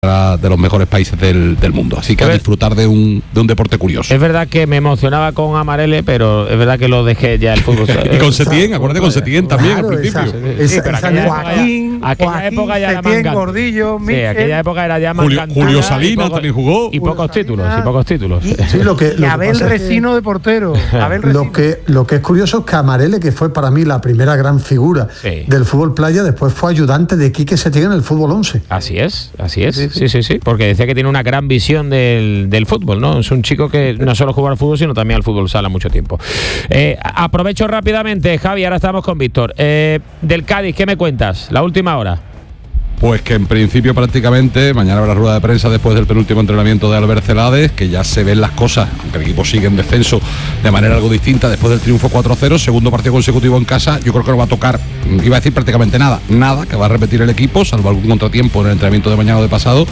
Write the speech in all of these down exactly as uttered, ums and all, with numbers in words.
de los mejores países del, del mundo, así que a disfrutar de un, de un deporte curioso. Es verdad que me emocionaba con Amarele, pero es verdad que lo dejé ya el fútbol. Y con Setién, acuérdate con Setién también claro, al principio. Esa, sí, pero esa, aquella, Joaquín, época, aquella Joaquín, época ya era Setién, más Gordillo, sí, Miquel, aquella época era ya más Julio, Julio Salinas poco, también jugó. Y pocos Julio títulos, Salinas, y pocos títulos. Y, Sí, lo que, lo y que Abel pasa es que- Resino de portero. Abel Resino. Lo que, lo que es curioso es que Amarele, que fue para mí la primera gran figura Sí. del fútbol playa, después fue ayudante de Quique Setién en el fútbol once. Así es, así es, sí, sí, sí, sí, porque decía que tiene una gran visión del, del fútbol, ¿no? Es un chico que no solo juega al fútbol, sino también al fútbol sala mucho tiempo. Eh, aprovecho rápidamente, Javi, ahora estamos con Víctor. Eh, del Cádiz, ¿qué me cuentas? La última hora. Pues que en principio prácticamente mañana habrá rueda de prensa después del penúltimo entrenamiento de Albert Celades, que ya se ven las cosas, aunque el equipo sigue en descenso de manera algo distinta después del triunfo cuatro cero, segundo partido consecutivo en casa. Yo creo que no va a tocar, iba a decir prácticamente nada, nada, que va a repetir el equipo, salvo algún contratiempo en el entrenamiento de mañana o de pasado,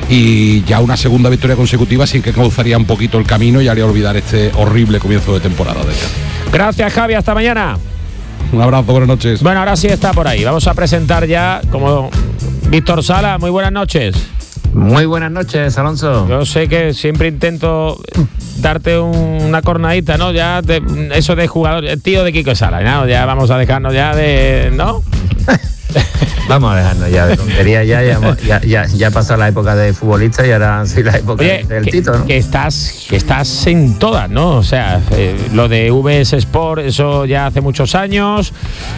y ya una segunda victoria consecutiva sin que causaría un poquito el camino y haría olvidar este horrible comienzo de temporada del Cádiz. Gracias, Javi, hasta mañana. Un abrazo, buenas noches. Bueno, ahora sí está por ahí. Vamos a presentar ya como Víctor Sala. Muy buenas noches. Muy buenas noches, Alonso. Yo sé que siempre intento darte un- una cornadita, ¿no? Ya de, eso de jugador, el tío de Kiko Sala, ¿no? Ya vamos a dejarnos ya de, ¿no? Vamos a dejarnos ya de tonterías, ya, ya, hemos- ya, ya, ya pasó la época de futbolista y ahora sí la época Oye, del que, Tito, ¿no? que estás, que estás en todas, ¿no? O sea, eh, lo de V S Sport, eso ya hace muchos años,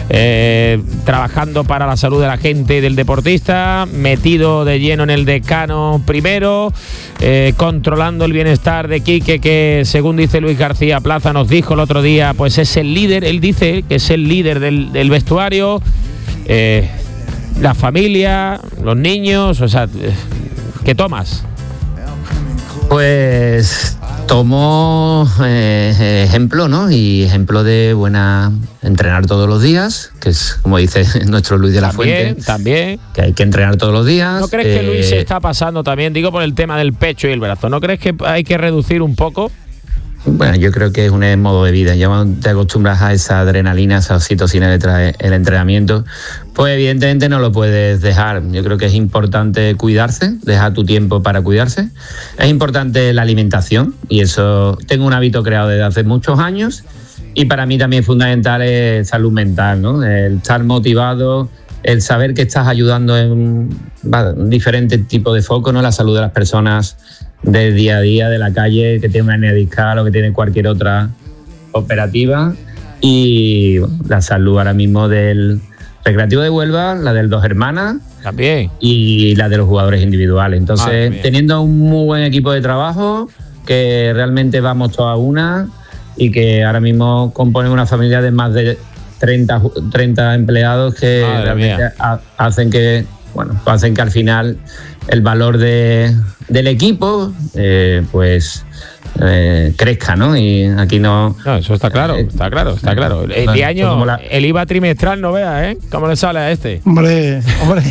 eh, trabajando para la salud de la gente y del deportista, metido de lleno en el Decano primero, eh, controlando el bienestar de Quique, que según dice Luis García Plaza, nos dijo el otro día, pues es el líder, él dice que es el líder del, del vestuario, eh, la familia, los niños, o sea, eh, ¿qué tomas? Pues tomo eh, ejemplo, ¿no? Y ejemplo de buena entrenar todos los días, que es como dice nuestro Luis de la También, Fuente, también. que hay que entrenar todos los días. ¿No crees que Luis eh, se está pasando también? Digo por el tema del pecho y el brazo. ¿No crees que hay que reducir un poco? Bueno, yo creo que es un modo de vida. Ya cuando te acostumbras a esa adrenalina, a esa oxitocina que trae el entrenamiento, pues evidentemente no lo puedes dejar. Yo creo que es importante cuidarse, dejar tu tiempo para cuidarse. Es importante la alimentación y eso tengo un hábito creado desde hace muchos años y para mí también fundamental es salud mental, ¿no? El estar motivado, el saber que estás ayudando en va, diferentes tipos de focos, ¿no? La salud de las personas del día a día, de la calle, que tiene una hernia discal o que tiene cualquier otra operativa, y bueno, la salud ahora mismo del Recreativo de Huelva, la del Dos Hermanas También. y la de los jugadores individuales. Madre Entonces, mía. teniendo un muy buen equipo de trabajo, que realmente vamos todas a una y que ahora mismo componen una familia de más de treinta, treinta empleados que Madre realmente mía. ha- hacen que, bueno, hacen que al final el valor de, del equipo eh, pues eh, crezca, ¿no? Y aquí no... No, eso está claro, está claro, está claro. El Bueno, de año, como la- el I V A trimestral, no veas, ¿eh? ¿Cómo le sale a este? Hombre, hombre.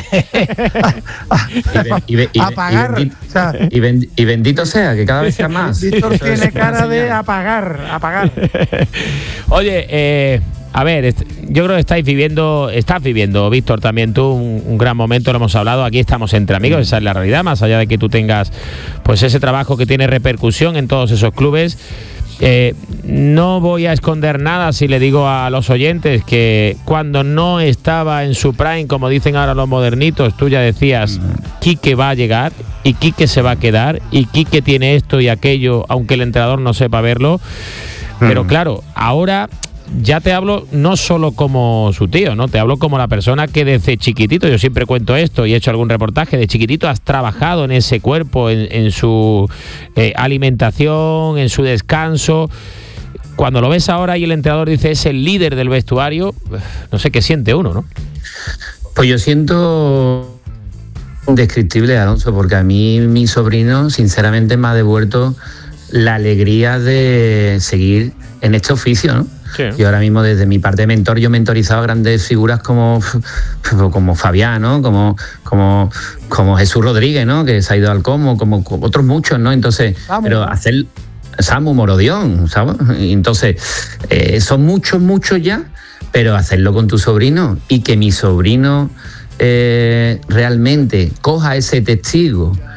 Y, be- y be- y be- A pagar. y bendi- O sea, y ben- y bendito sea, que cada vez sea más. Víctor Eso es tiene una cara de señal. apagar, apagar. Oye, eh, a ver, est- yo creo que estáis viviendo, estás viviendo, Víctor, también tú, un, un gran momento, lo hemos hablado, aquí estamos entre amigos, esa es la realidad, más allá de que tú tengas pues ese trabajo que tiene repercusión en todos esos clubes. Eh, no voy a esconder nada si le digo a los oyentes que cuando no estaba en su prime, como dicen ahora los modernitos, tú ya decías, Quique va a llegar y Quique se va a quedar y Quique tiene esto y aquello, aunque el entrenador no sepa verlo. Pero claro, ahora ya te hablo no solo como su tío, ¿no? Te hablo como la persona que desde chiquitito, yo siempre cuento esto y he hecho algún reportaje, de chiquitito has trabajado en ese cuerpo, en, en su eh, alimentación, en su descanso. Cuando lo ves ahora y el entrenador dice es el líder del vestuario, no sé qué siente uno, ¿no? Pues yo siento indescriptible, Alonso, porque a mí mi sobrino sinceramente me ha devuelto la alegría de seguir en este oficio, ¿no? Sí. Yo ahora mismo desde mi parte de mentor yo he mentorizado a grandes figuras como, como Fabián, ¿no? Como, como, como Jesús Rodríguez, ¿no? Que se ha ido al Como, como otros muchos, ¿no? Entonces, Samu, pero ¿no? hacer Samu Morodión, ¿sabes? Entonces, eh, son muchos, muchos ya, pero hacerlo con tu sobrino y que mi sobrino eh, realmente coja ese testigo